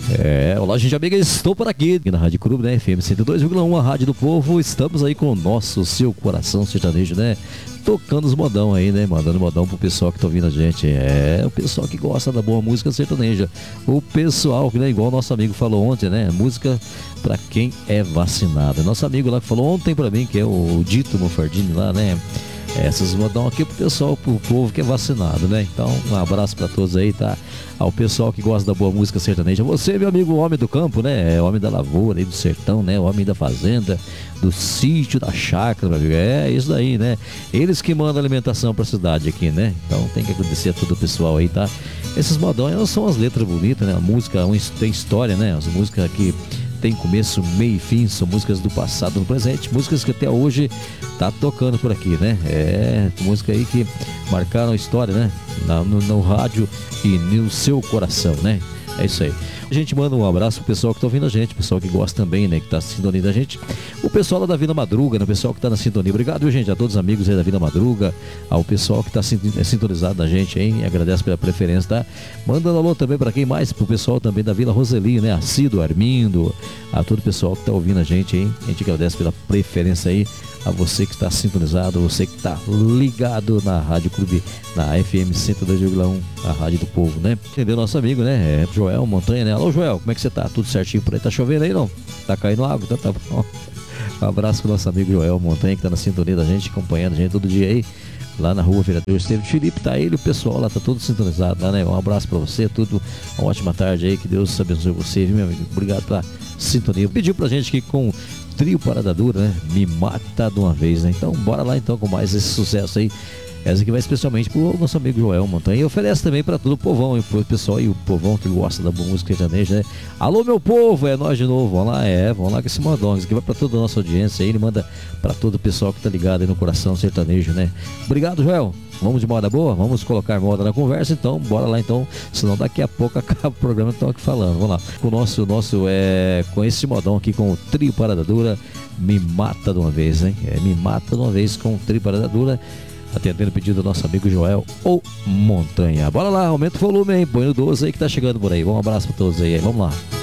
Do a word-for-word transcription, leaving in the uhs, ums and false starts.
É, olá, gente amiga, estou por aqui na Rádio Clube, né, F M cento e dois vírgula um, a Rádio do Povo. Estamos aí com o nosso Seu Coração Sertanejo, né, tocando os modão aí, né, mandando modão pro pessoal que tá ouvindo a gente. É, o pessoal que gosta da boa música sertaneja, o pessoal, né, igual o nosso amigo falou ontem, né, música pra quem é vacinado. Nosso amigo lá que falou ontem pra mim, que é o Dito Mofardini lá, né, essas modão aqui pro pessoal, pro povo que é vacinado, né? Então, um abraço pra todos aí, tá? Ao pessoal que gosta da boa música sertaneja. Você, meu amigo, homem do campo, né? Homem da lavoura, aí do sertão, né? Homem da fazenda, do sítio, da chácara, meu amigo. É isso daí, né? Eles que mandam alimentação pra cidade aqui, né? Então, tem que agradecer a todo o pessoal aí, tá? Esses modão, elas são as letras bonitas, né? A música tem história, né? As músicas que tem começo, meio e fim, são músicas do passado, do presente, músicas que até hoje tá tocando por aqui, né? É, música aí que marcaram a história, né? Na, no, no rádio e no seu coração, né? É isso aí. A gente manda um abraço pro pessoal que tá ouvindo a gente, pessoal que gosta também, né? Que tá sintonizando a gente. O pessoal lá da Vila Madruga, né? O pessoal que tá na sintonia. Obrigado, viu, gente? A todos os amigos aí da Vila Madruga, ao pessoal que tá sintonizado na gente, hein? Agradece pela preferência, tá? Mandando alô também pra quem mais? Pro pessoal também da Vila Roseli, né? Acido, Armindo, a todo o pessoal que tá ouvindo a gente, hein? A gente agradece pela preferência aí. A você que está sintonizado, você que está ligado na Rádio Clube, na F M cento e dois vírgula um, a Rádio do Povo, né? Entendeu nosso amigo, né? É Joel Montanha, né? Alô, Joel, como é que você tá? Tudo certinho por aí? Tá chovendo aí, não? Tá caindo água? Então tá bom. Um abraço pro nosso amigo Joel Montanha, que tá na sintonia da gente, acompanhando a gente todo dia aí, lá na Rua Vereador Estevam Felipe, tá ele, o pessoal lá tá todo sintonizado lá, né? Um abraço pra você, tudo, uma ótima tarde aí, que Deus abençoe você, viu, meu amigo? Obrigado pela sintonia. Pediu pra gente que com Trio Parada Dura, né? Me Mata de uma Vez, né? Então, bora lá então com mais esse sucesso aí. Essa aqui vai especialmente pro nosso amigo Joel Montanha. E oferece também pra todo o povão, hein? Pro pessoal e o povão que gosta da boa música sertaneja, né? Alô, meu povo, é nós de novo. Vamos lá, é, vamos lá com esse modão. Isso aqui vai pra toda a nossa audiência aí. Ele manda pra todo o pessoal que tá ligado aí no coração sertanejo, né? Obrigado, Joel. Vamos de moda boa? Vamos colocar moda na conversa, então bora lá então, senão daqui a pouco acaba o programa, então aqui falando. Vamos lá, com o nosso, nosso é, com esse modão aqui, com o Trio Parada Dura, Me Mata de uma Vez, hein? É, Me Mata de uma Vez com o Trio Parada Dura, atendendo o pedido do nosso amigo Joel, ou Montanha. Bora lá, aumenta o volume aí, põe o doze aí que tá chegando por aí. Um abraço pra todos aí, vamos lá.